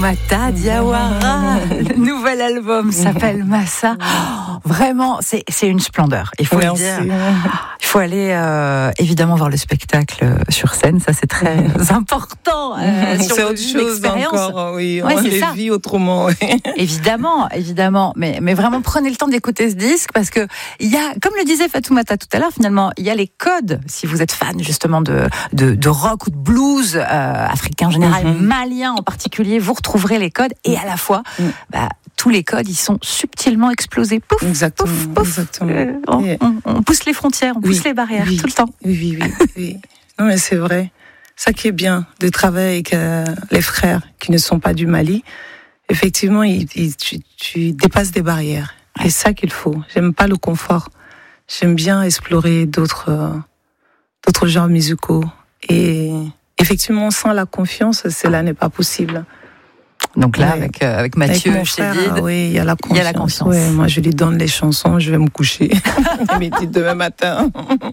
Fatoumata Diawara. Le nouvel album s'appelle Massa. Oh, vraiment, c'est une splendeur. Il faut le dire. Il faut aller évidemment voir le spectacle sur scène. Ça, c'est très important. C'est autre chose encore. Oui, on les vit autrement. Oui. Évidemment. Mais vraiment, prenez le temps d'écouter ce disque parce que il y a, comme le disait Fatoumata tout à l'heure, finalement, il y a les codes. Si vous êtes fan justement de rock ou de blues africain en général, malien en particulier, vous retrouverez les codes et à la fois, tous les codes, ils sont subtilement explosés. Pouf, exactement, pouf, pouf. On pousse les frontières, on pousse les barrières tout le temps. Oui. Non, mais c'est vrai. Ça qui est bien de travailler avec les frères qui ne sont pas du Mali. Effectivement, tu dépasses des barrières. C'est ça qu'il faut. J'aime pas le confort. J'aime bien explorer d'autres genres musicaux. Et effectivement, sans la confiance, cela n'est pas possible. Donc là, avec Mathieu Chédid, oui, il y a la confiance. Ouais, moi, je lui donne les chansons, je vais me coucher. Il me dit demain matin,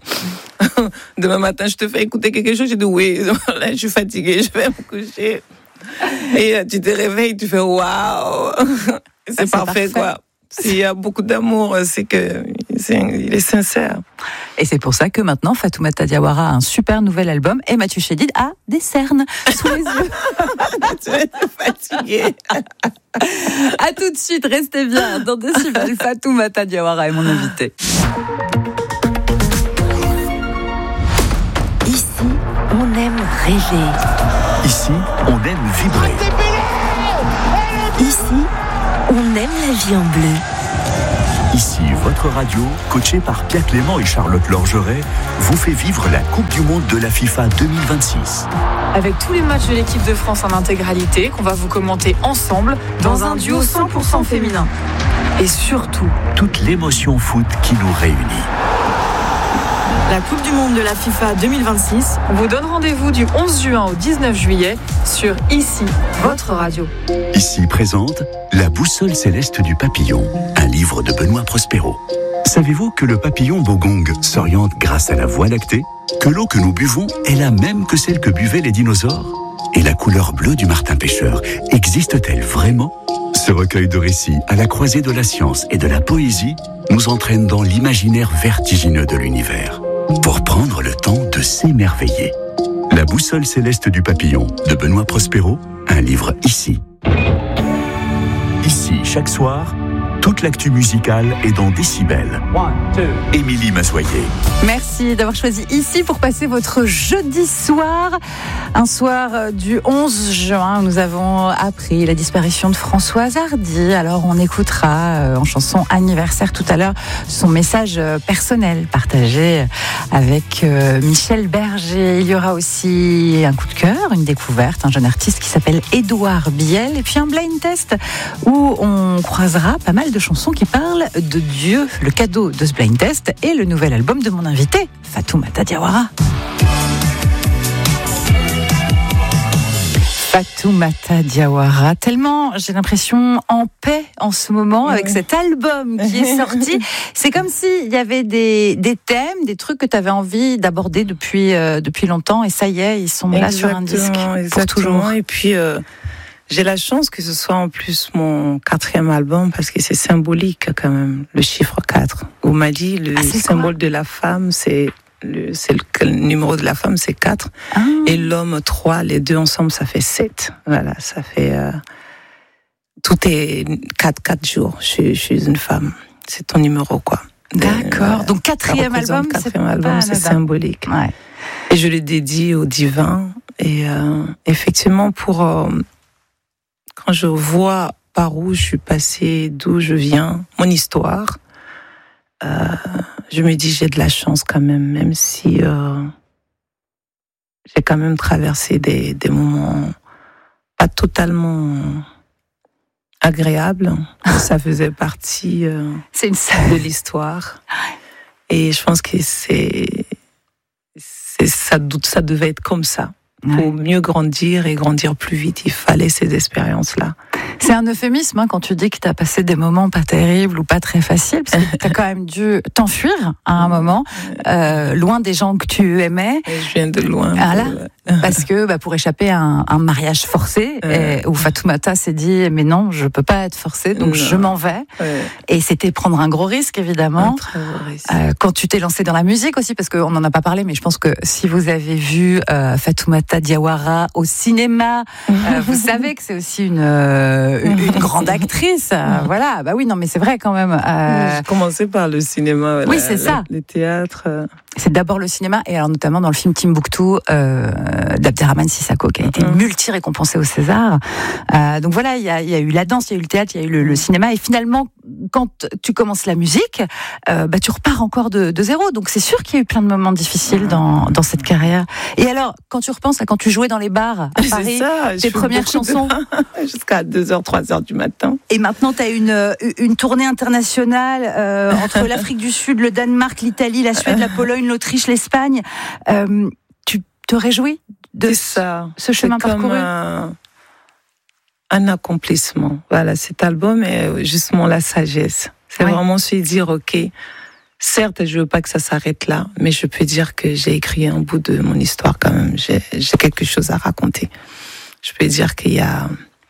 je te fais écouter quelque chose. Je dis oui, là, je suis fatiguée, je vais me coucher. Et tu te réveilles, tu fais waouh, c'est parfait, quoi. S'il y a beaucoup d'amour, c'est que il est sincère. Et c'est pour ça que maintenant, Fatoumata Diawara a un super nouvel album et Mathieu Chédid a des cernes sous les yeux. Tu vas être fatiguée. À tout de suite, restez bien dans Décibel. Fatoumata Diawara est mon invité. Ici, on aime rêver. Ici, on aime vibrer. Ici, on aime la vie en bleu. Ici, votre radio, coachée par Pierre Clément et Charlotte Lorgeret, vous fait vivre la Coupe du Monde de la FIFA 2026. Avec tous les matchs de l'équipe de France en intégralité, qu'on va vous commenter ensemble dans un duo 100% féminin. Et surtout, toute l'émotion foot qui nous réunit. La Coupe du Monde de la FIFA 2026 vous donne rendez-vous du 11 juin au 19 juillet sur Ici, votre radio. Ici présente La boussole céleste du papillon, un livre de Benoît Prospero. Savez-vous que le papillon bogong s'oriente grâce à la Voie lactée? Que l'eau que nous buvons est la même que celle que buvaient les dinosaures? Et la couleur bleue du martin pêcheur existe-t-elle vraiment? Ce recueil de récits à la croisée de la science et de la poésie nous entraîne dans l'imaginaire vertigineux de l'univers. Pour prendre le temps de s'émerveiller. La boussole céleste du papillon de Benoît Prospero, un livre Ici. Ici, chaque soir, toute l'actu musicale est dans Décibel. Émilie Mazoyer. Merci d'avoir choisi Ici pour passer votre jeudi soir. Un soir du 11 juin, nous avons appris la disparition de Françoise Hardy. Alors on écoutera en chanson anniversaire tout à l'heure son message personnel partagé avec Michel Berger. Il y aura aussi un coup de cœur, une découverte, un jeune artiste qui s'appelle Édouard Biel. Et puis un blind test où on croisera pas mal de chansons qui parlent de Dieu. Le cadeau de ce blind test et le nouvel album de mon invité, Fatoumata Diawara. Fatoumata Diawara, tellement j'ai l'impression en paix en ce moment avec cet album qui est sorti. C'est comme s'il y avait des thèmes, des trucs que tu avais envie d'aborder depuis longtemps et ça y est, ils sont là sur un disque pour toujours. Et puis j'ai la chance que ce soit en plus mon 4e album parce que c'est symbolique quand même, le chiffre 4. Au Mali, le symbole de la femme, c'est le numéro de la femme, c'est 4. Et l'homme, 3. Les deux ensemble, ça fait 7. Voilà, ça fait... tout est 4 jours. Je suis une femme. C'est ton numéro, quoi. D'accord. Donc, 4e album, c'est symbolique. Ouais. Et je le dédie au divin. Et effectivement, quand je vois par où je suis passée, d'où je viens, mon histoire, je me dis j'ai de la chance quand même si j'ai quand même traversé des moments pas totalement agréables. Ça faisait partie de l'histoire. Et je pense que ça devait être comme ça. Pour mieux grandir et grandir plus vite, il fallait ces expériences-là. C'est un euphémisme quand tu dis que tu as passé des moments pas terribles ou pas très faciles, parce que tu as quand même dû t'enfuir à un moment, loin des gens que tu aimais. Et je viens de loin. Voilà. Parce que pour échapper à un mariage forcé, où Fatoumata s'est dit mais non, je peux pas être forcée, donc je m'en vais. Et c'était prendre un gros risque, évidemment. Quand tu t'es lancée dans la musique aussi, parce qu'on n'en a pas parlé, mais je pense que si vous avez vu Fatoumata Diawara au cinéma, vous savez que c'est aussi une grande actrice. Voilà, oui, non, mais c'est vrai quand même. J'ai commencé par le cinéma. Oui, c'est ça. Le théâtre. C'est d'abord le cinéma, et alors notamment dans le film Timbuktu d'Abderrahmane Sissako, qui a été multi-récompensé au César. Donc voilà, il y a eu la danse, il y a eu le théâtre, il y a eu le cinéma, et finalement, quand tu commences la musique, tu repars encore de zéro. Donc c'est sûr qu'il y a eu plein de moments difficiles dans cette carrière. Et alors, quand tu repenses à quand tu jouais dans les bars à Paris, tes premières chansons, jusqu'à 2h, 3h du matin. Et maintenant, tu as une tournée internationale entre l'Afrique du Sud, le Danemark, l'Italie, la Suède, la Pologne, l'Autriche, l'Espagne. Tu te réjouis de ce chemin parcouru? Un accomplissement. Voilà, cet album est justement la sagesse. C'est vraiment se dire, ok, certes, je veux pas que ça s'arrête là, mais je peux dire que j'ai écrit un bout de mon histoire quand même. J'ai quelque chose à raconter. Je peux dire qu'il y a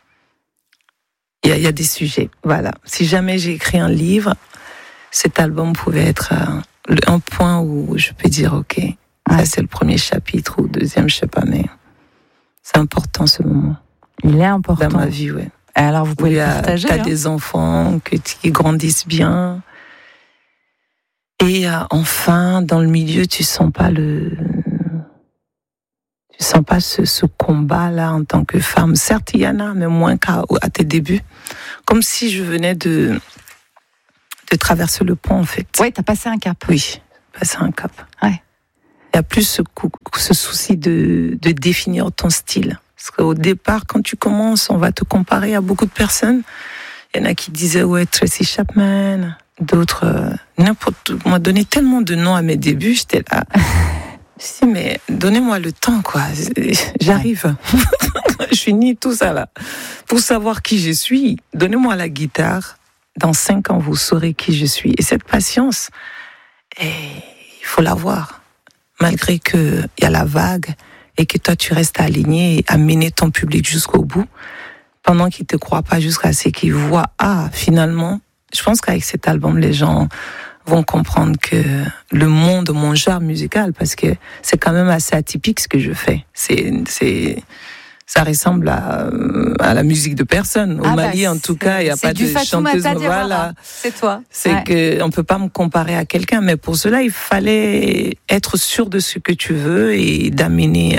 des sujets. Voilà. Si jamais j'ai écrit un livre, cet album pouvait être un point où je peux dire, ok, ça c'est le premier chapitre ou le deuxième, je sais pas, mais c'est important ce moment. Il est important. Dans ma vie, oui. Alors vous pouvez le partager. T'as des enfants qui grandissent bien. Et enfin, dans le milieu, tu sens pas ce combat-là en tant que femme. Certes, il y en a, mais moins qu'à tes débuts. Comme si je venais de traverser le pont, en fait. Oui, t'as passé un cap. Oui, passé un cap. Ouais. Il y a plus ce souci de définir ton style. Parce qu'au départ, quand tu commences, on va te comparer à beaucoup de personnes. Il y en a qui disaient, ouais, Tracy Chapman, d'autres, n'importe où. On m'a donné tellement de noms à mes débuts, j'étais là. Je dis, mais donnez-moi le temps, quoi. J'arrive. Je finis tout ça, là. Pour savoir qui je suis, donnez-moi la guitare. Dans 5 ans, vous saurez qui je suis. Et cette patience, il faut l'avoir. Malgré qu'il y a la vague, et que toi, tu restes aligné et amener ton public jusqu'au bout, pendant qu'ils ne te croient pas jusqu'à ce qu'ils voient, finalement, je pense qu'avec cet album, les gens vont comprendre que le monde, mon genre musical, parce que c'est quand même assez atypique ce que je fais. Ça ressemble à la musique de personne. Au Mali, en tout cas, il n'y a pas de chanteuse. Voilà. C'est toi. C'est que on peut pas me comparer à quelqu'un, mais pour cela, il fallait être sûr de ce que tu veux et d'amener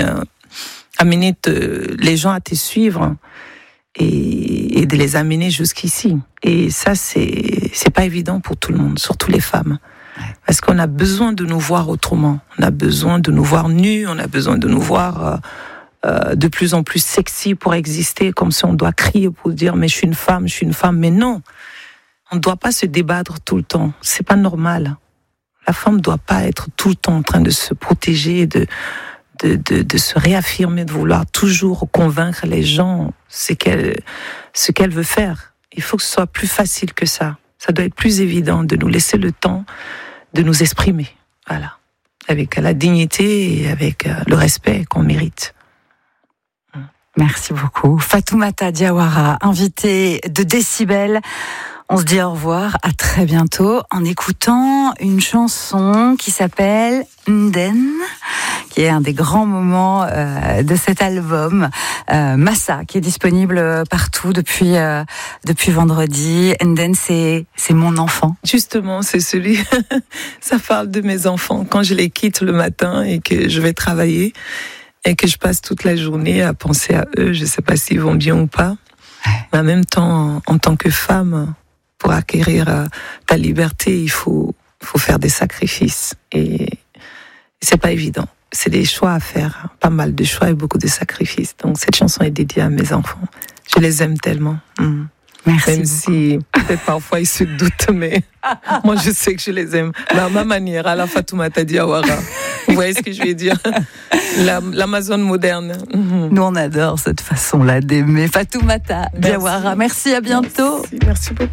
les gens à te suivre et de les amener jusqu'ici. Et ça, c'est pas évident pour tout le monde, surtout les femmes. Parce qu'on a besoin de nous voir autrement. On a besoin de nous voir nus, on a besoin de nous voir de plus en plus sexy pour exister, comme si on doit crier pour dire mais je suis une femme, mais non, on ne doit pas se débattre tout le temps, c'est pas normal. La femme ne doit pas être tout le temps en train de se protéger, de se réaffirmer, de vouloir toujours convaincre les gens ce qu'elle veut faire. Il faut que ce soit plus facile que ça. Ça doit être plus évident de nous laisser le temps de nous exprimer, voilà, avec la dignité et avec le respect qu'on mérite. Merci beaucoup. Fatoumata Diawara, invitée de Décibel. On se dit au revoir, à très bientôt, en écoutant une chanson qui s'appelle Nden, qui est un des grands moments de cet album. Massa, qui est disponible partout depuis vendredi. Nden, c'est mon enfant. Justement, c'est celui. Ça parle de mes enfants. Quand je les quitte le matin et que je vais travailler, et que je passe toute la journée à penser à eux, je ne sais pas s'ils vont bien ou pas. Mais en même temps, en tant que femme, pour acquérir ta liberté, il faut faire des sacrifices. Et c'est pas évident. C'est des choix à faire, pas mal de choix et beaucoup de sacrifices. Donc cette chanson est dédiée à mes enfants. Je les aime tellement. Merci Même beaucoup. Si peut-être parfois ils se doutent, mais moi je sais que je les aime. À ma manière, à la Fatoumata Diawara. Vous voyez ce que je vais dire? l'Amazone moderne. Nous, on adore cette façon-là d'aimer. Fatoumata Diawara, merci, à bientôt. Merci beaucoup.